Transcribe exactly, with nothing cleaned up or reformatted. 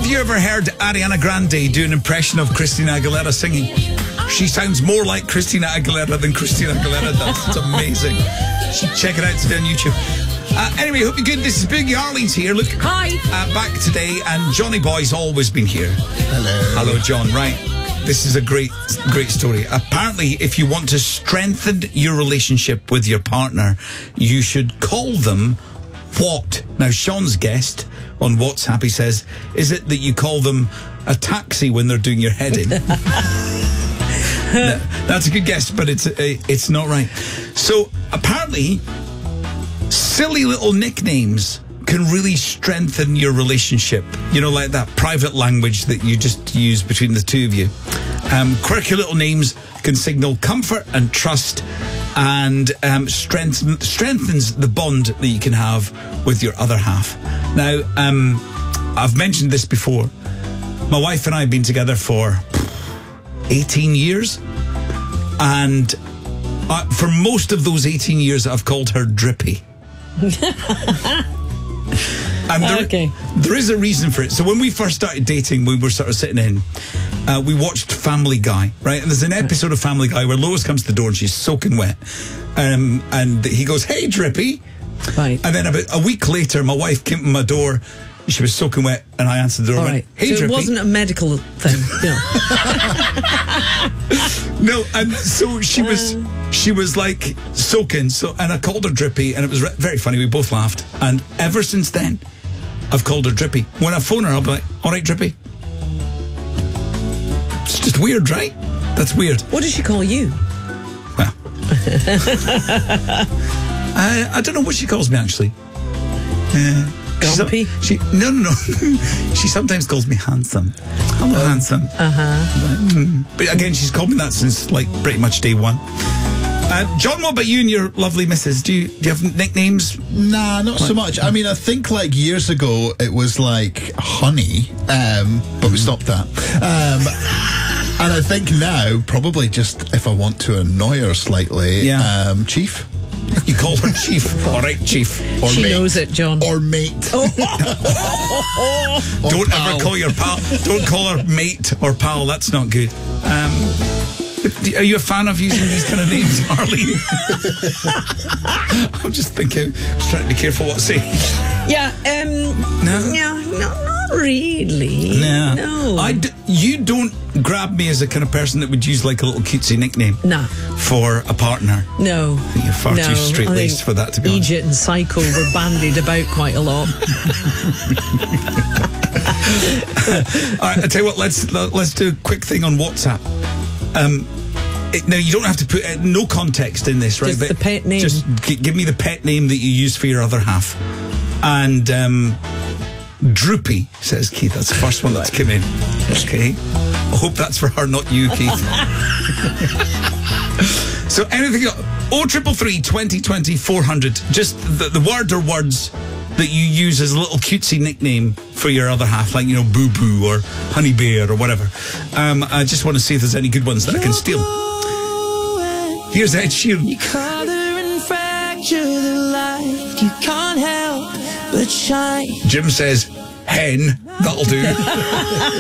Have you ever heard Ariana Grande do an impression of Christina Aguilera singing? She sounds more like Christina Aguilera than Christina Aguilera does. It's amazing. Check it out today on YouTube. Uh, anyway, hope you're good. This is Big Arlene's here. Look, hi. Uh, back today, and Johnny Boy's always been here. Hello. Hello, John. Right. This is a great, great story. Apparently, if you want to strengthen your relationship with your partner, you should call them what? Now, Sean's guessed on WhatsApp, he says, is it that you call them a taxi when they're doing your head in? No, that's a good guess, but it's uh, it's not right. So, apparently, silly little nicknames can really strengthen your relationship. You know, like that private language that you just use between the two of you. Um, quirky little names can signal comfort and trust, and um, strengthen, strengthens the bond that you can have with your other half. Now, um, I've mentioned this before. My wife and I have been together for eighteen years, and uh, for most of those eighteen years, I've called her Drippy. And there, okay. there is a reason for it. So when we first started dating, we were sort of sitting in, uh, we watched Family Guy, right? And there's an episode of Family Guy where Lois comes to the door and she's soaking wet. Um, and he goes, "Hey, Drippy." Right. And then about a week later, my wife came to my door. She was soaking wet, and I answered the door. All and right. went, "Hey, so Drippy." it wasn't a medical thing, you know. No, and so she was, uh, she was like soaking. So, and I called her Drippy, and it was re- very funny. We both laughed, and ever since then, I've called her Drippy. When I phone her, I'll be like, "All right, Drippy." It's just weird, right? That's weird. What does she call you? Well, I, I don't know what she calls me actually. Uh, Grumpy? She, no, no, no. She sometimes calls me handsome. Hello, oh. handsome. Uh-huh. But, mm. but again, she's called me that since like pretty much day one. Uh, John, what about you and your lovely missus? Do you, do you have nicknames? Nah, not so much. I mean, I think like years ago it was like Honey, um, but we stopped that. Um, and I think now, probably just if I want to annoy her slightly, yeah. um, Chief. You call her Chief. All right, Chief. Or she mate. knows it, John. Or mate. Oh. Or Don't pal. ever call your pal. Don't call her mate or pal. That's not good. Um, are you a fan of using these kind of names, Arlene? I'm just thinking, just trying to be careful what I say. Yeah, um... No? Yeah, no, not really. No. No. I d- you don't grab me as a kind of person that would use like a little cutesy nickname Nah. for a partner. No. I think you're far no, too straight-laced for that, to be honest. Egypt and Psycho were bandied about quite a lot. All right, I tell you what, let's let's do a quick thing on WhatsApp. Um, it, now, you don't have to put uh, no context in this, right? Just but the pet name. Just g- give me the pet name that you use for your other half. And um, Droopy, says Keith. That's the first one that's come in. Okay. I hope that's for her, not you, Keith. So anything, oh triple three, twenty twenty, four hundred. Just the, the word or words that you use as a little cutesy nickname for your other half, like, you know, Boo Boo or Honey Bear or whatever. Um, I just want to see if there's any good ones that I can steal. Here's Ed Sheeran. You color and fracture the light. You can't help but shine. Jim says, hen. That'll do.